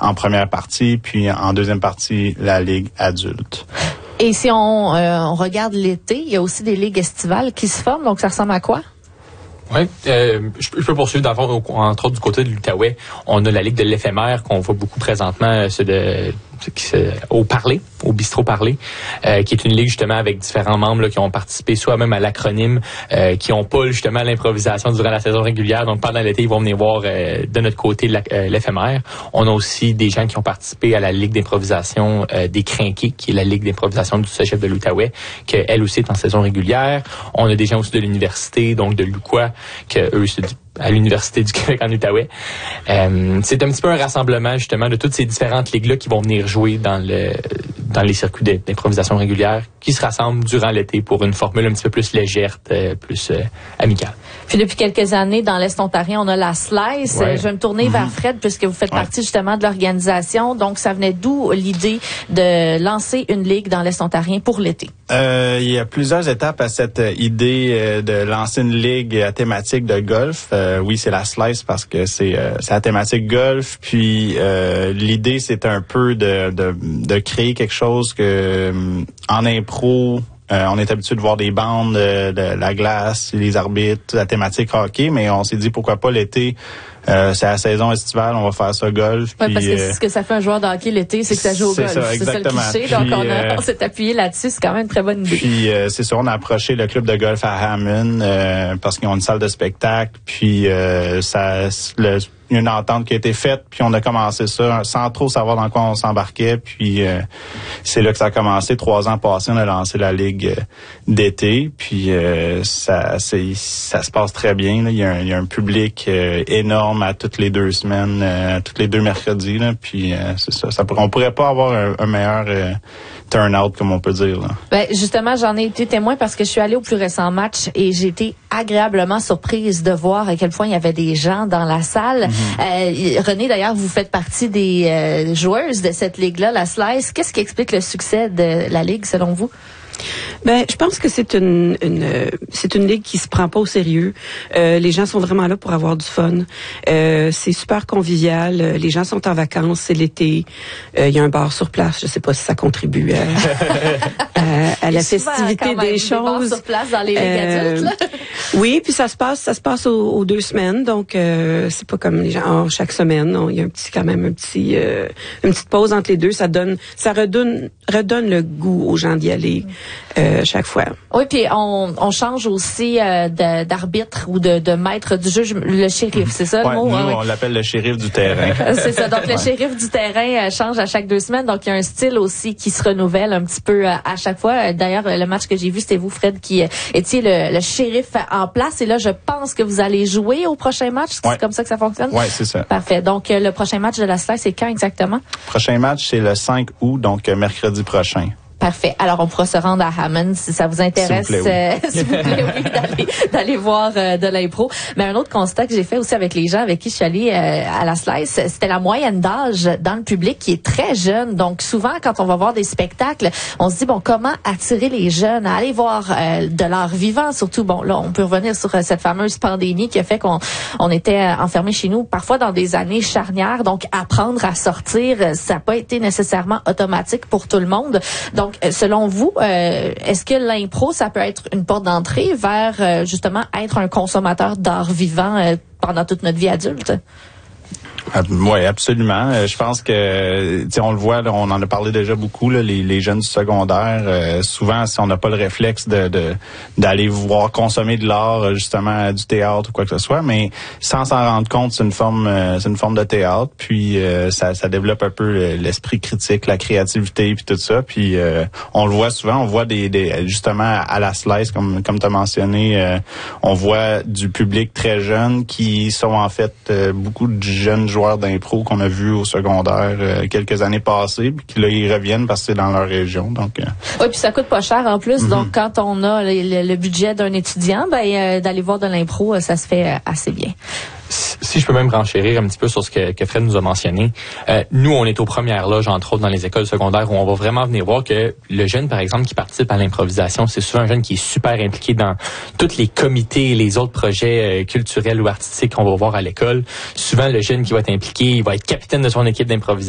en première partie, puis en deuxième partie, la ligue adulte. Et si on regarde l'été, il y a aussi des ligues estivales qui se forment, donc ça ressemble à quoi? Oui, je peux poursuivre dans le fond, entre autres du côté de l'Outaouais. On a la Ligue de l'éphémère qu'on voit beaucoup présentement au Bistrot Parler, qui est une ligue justement avec différents membres là, qui ont participé soit même à l'acronyme, qui ont pas justement l'improvisation durant la saison régulière. Donc pendant l'été, ils vont venir voir de notre côté l'éphémère. On a aussi des gens qui ont participé à la Ligue d'improvisation des Crinqués, qui est la Ligue d'improvisation du Cégep de l'Outaouais, qui elle aussi est en saison régulière. On a des gens aussi de l'université, donc de l'UQAM, que eux c'est à l'Université du Québec en Outaouais. C'est un petit peu un rassemblement justement de toutes ces différentes ligues-là qui vont venir jouer dans les circuits d'improvisation régulière, qui se rassemblent durant l'été pour une formule un petit peu plus légère, plus amicale. Puis depuis quelques années, dans l'Est ontarien, on a la Slice. Ouais. Je vais me tourner vers Fred, puisque vous faites partie justement de l'organisation. Donc, ça venait d'où l'idée de lancer une ligue dans l'Est ontarien pour l'été? Il y a plusieurs étapes à cette idée de lancer une ligue à thématique de golf. Oui, c'est la Slice parce que c'est la thématique golf. Puis l'idée, c'est un peu de créer quelque chose que en impro, on est habitué de voir des bandes, de la glace, les arbitres, la thématique hockey, mais on s'est dit pourquoi pas l'été. C'est la saison estivale, on va faire ça golf. Oui, parce que c'est ce que ça fait un joueur de hockey l'été, c'est que ça joue au golf. Ça, exactement. C'est ça le cliché. Donc on s'est appuyé là-dessus, c'est quand même une très bonne idée. Puis c'est ça, on a approché le club de golf à Hammond parce qu'ils ont une salle de spectacle. Puis il y a une entente qui a été faite, puis on a commencé ça sans trop savoir dans quoi on s'embarquait. Puis c'est là que ça a commencé. 3 ans passés, on a lancé la ligue d'été. Puis ça se passe très bien. Là. Il y a un public énorme à toutes les 2 semaines, tous les 2 mercredis. Là. Puis c'est ça. On pourrait pas avoir un meilleur turn-out, comme on peut dire. Là. Ben, justement, j'en ai été témoin parce que je suis allée au plus récent match et j'ai été agréablement surprise de voir à quel point il y avait des gens dans la salle. René, d'ailleurs, vous faites partie des joueuses de cette ligue-là, la Slice. Qu'est-ce qui explique le succès de la ligue, selon vous? Ben, je pense que c'est une ligue qui se prend pas au sérieux. Les gens sont vraiment là pour avoir du fun. C'est super convivial. Les gens sont en vacances, c'est l'été. Il y a un bar sur place. Je sais pas si ça contribue à la festivité des choses. Des bars sur place dans les ligues adultes, là. Oui, puis ça se passe aux 2 semaines. Donc c'est pas comme les gens chaque semaine. Il y a une petite pause entre les deux. Ça redonne le goût aux gens d'y aller. Chaque fois. Oui, puis on change aussi d'arbitre ou de maître du jeu, le shérif, c'est ça le mot? Nous, on l'appelle le shérif du terrain. C'est ça, donc le shérif du terrain change à chaque 2 semaines, donc il y a un style aussi qui se renouvelle un petit peu à chaque fois. D'ailleurs, le match que j'ai vu, c'était vous, Fred, qui étiez le shérif en place, et là, je pense que vous allez jouer au prochain match, c'est comme ça que ça fonctionne? Oui, c'est ça. Parfait, donc le prochain match de la Slice, c'est quand exactement? Le prochain match, c'est le 5 août, donc mercredi prochain. Parfait. Alors, on pourra se rendre à Hammond si ça vous intéresse. S'il vous plaît, oui, d'aller voir de l'impro. Mais un autre constat que j'ai fait aussi avec les gens avec qui je suis allée à la Slice, c'était la moyenne d'âge dans le public qui est très jeune. Donc, souvent, quand on va voir des spectacles, on se dit, bon, comment attirer les jeunes à aller voir de l'art vivant? Surtout, bon, là, on peut revenir sur cette fameuse pandémie qui a fait qu'on était enfermés chez nous, parfois dans des années charnières. Donc, apprendre à sortir, ça n'a pas été nécessairement automatique pour tout le monde. Donc, selon vous, est-ce que l'impro, ça peut être une porte d'entrée vers, justement, être un consommateur d'art vivant pendant toute notre vie adulte? Oui, absolument. Je pense que, on le voit, là, on en a parlé déjà beaucoup, là, les jeunes du secondaire. Souvent, si on n'a pas le réflexe d'aller voir consommer de l'art, justement, du théâtre ou quoi que ce soit, mais sans s'en rendre compte, c'est une forme de théâtre. Puis ça développe un peu l'esprit critique, la créativité, puis tout ça. Puis on le voit souvent, on voit justement à la Slice, comme tu as mentionné, on voit du public très jeune qui sont en fait beaucoup de jeunes joueurs d'impro qu'on a vus au secondaire quelques années passées, puis qui là ils reviennent parce que c'est dans leur région. Donc oui, puis ça coûte pas cher en plus. Donc quand on a le budget d'un étudiant, d'aller voir de l'impro, ça se fait assez bien. Si je peux même renchérir un petit peu sur ce que Fred nous a mentionné, nous, on est aux premières loges, entre autres, dans les écoles secondaires, où on va vraiment venir voir que le jeune, par exemple, qui participe à l'improvisation, c'est souvent un jeune qui est super impliqué dans tous les comités et les autres projets culturels ou artistiques qu'on va voir à l'école. Souvent, le jeune qui va être impliqué, il va être capitaine de son équipe d'improvisation.